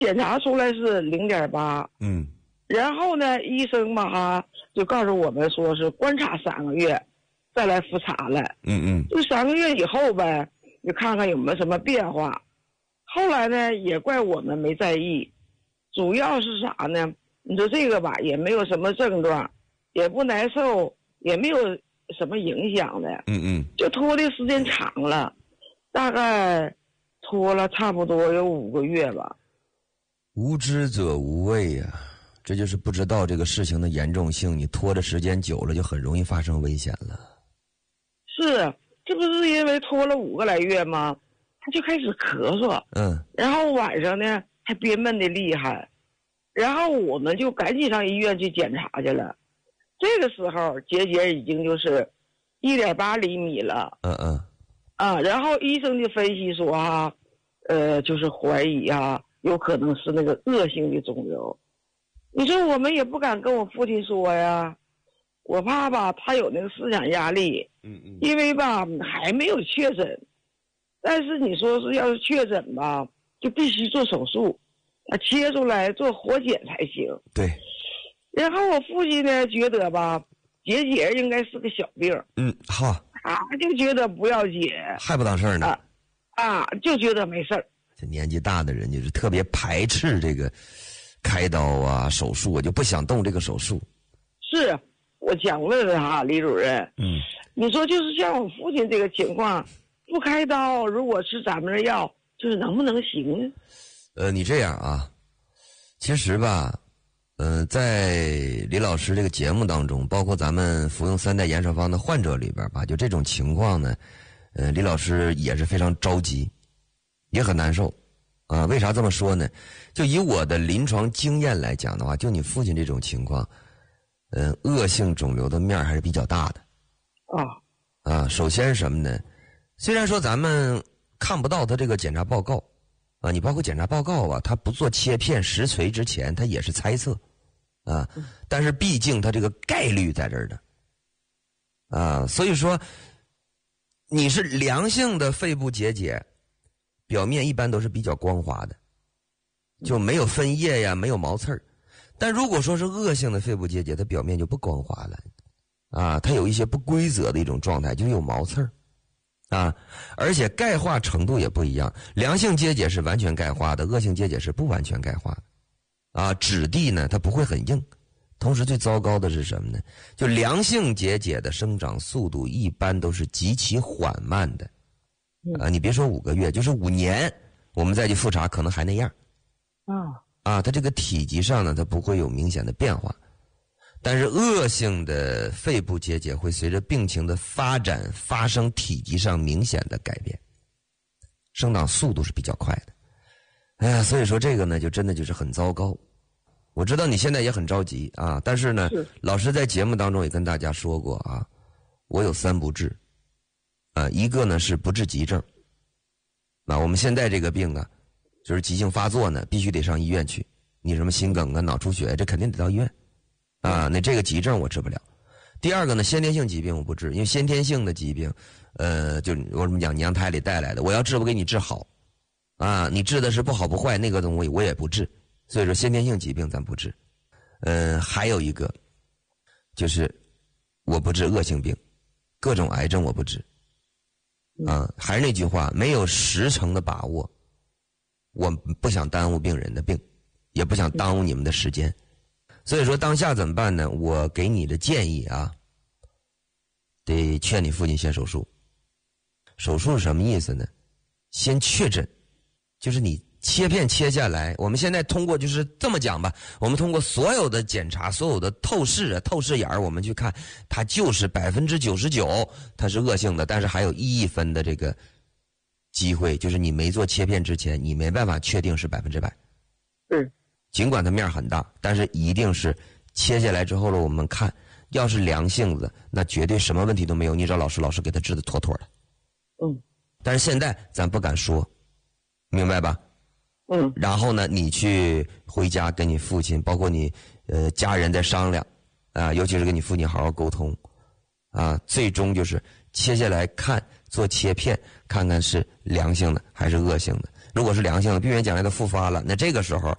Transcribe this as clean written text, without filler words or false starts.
检查出来是0.8。然后呢，医生嘛就告诉我们说是观察3个月，再来复查了。就3个月以后呗，你看看有没有什么变化。后来呢，也怪我们没在意，主要是啥呢？你说这个吧，也没有什么症状，也不难受，也没有什么影响的。就拖的时间长了，大概拖了差不多有5个月吧。 无知者无畏呀，这就是不知道这个事情的严重性，你拖的时间久了就很容易发生危险了。 是，这不是因为拖了5个来月吗？他就开始咳嗽，然后晚上呢还憋闷的厉害，然后我们就赶紧上医院去检查去了。这个时候结节已经就是1.8厘米了。然后医生就分析说就是怀疑有可能是那个恶性的肿瘤。你说我们也不敢跟我父亲说呀，我怕吧他有那个思想压力。因为吧还没有确诊，但是你说是要是确诊吧，就必须做手术，切出来做活检才行。 对。 然后我父亲呢觉得吧，结节应该是个小病。 好。 他就觉得不要紧， 还不当事儿呢。 就觉得没事儿。 这年纪大的人就是特别排斥这个开刀手术，我就不想动这个手术。 是，我想问问李主任，你说就是像我父亲这个情况，不开刀，如果吃咱们的药，就是能不能行呢？ 你这样其实吧，在李老师这个节目当中，包括咱们服用3代延寿方的患者里边吧，就这种情况呢，李老师也是非常着急，也很难受为啥这么说呢？就以我的临床经验来讲的话，就你父亲这种情况，恶性肿瘤的面还是比较大的。首先是什么呢？虽然说咱们看不到他这个检查报告你包括检查报告他不做切片实锤之前，他也是猜测但是毕竟他这个概率在这儿的所以说你是良性的肺部结节，表面一般都是比较光滑的，就没有分叶呀，没有毛刺儿。但如果说是恶性的肺部结节，它表面就不光滑了它有一些不规则的一种状态，就是有毛刺儿而且钙化程度也不一样，良性结节是完全钙化的，恶性结节是不完全钙化的质地呢它不会很硬。同时最糟糕的是什么呢？就良性结节的生长速度一般都是极其缓慢的你别说5个月，就是5年我们再去复查可能还那样它这个体积上呢它不会有明显的变化。但是恶性的肺部结节会随着病情的发展发生体积上明显的改变，生长速度是比较快的所以说这个呢就真的就是很糟糕。我知道你现在也很着急但是呢老师在节目当中也跟大家说过我有3不治一个呢是不治急症我们现在这个病就是急性发作呢必须得上医院去，你什么心梗脑出血这肯定得到医院那这个急症我治不了。第二个呢，先天性疾病我不治，因为先天性的疾病就我怎么讲，娘胎里带来的，我要治我给你治好你治的是不好不坏，那个东西我也不治，所以说先天性疾病咱不治。还有一个就是我不治恶性病，各种癌症我不治还是那句话，没有10成的把握，我不想耽误病人的病，也不想耽误你们的时间。所以说当下怎么办呢？我给你的建议得劝你父亲先手术。手术是什么意思呢？先确诊，就是你切片切下来，我们现在通过就是这么讲吧，我们通过所有的检查，所有的透视眼我们去看，它就是99%它是恶性的，但是还有1亿分的这个机会，就是你没做切片之前，你没办法确定是100%。尽管它面很大，但是一定是切下来之后了，我们看，要是良性的，那绝对什么问题都没有，你找老师给他治的妥妥的。但是现在咱不敢说，明白吧？然后呢，你去回家跟你父亲，包括你家人再商量尤其是跟你父亲好好沟通最终就是切下来看，做切片，看看是良性的还是恶性的。 如果是良性的，避免将来的复发了，那这个时候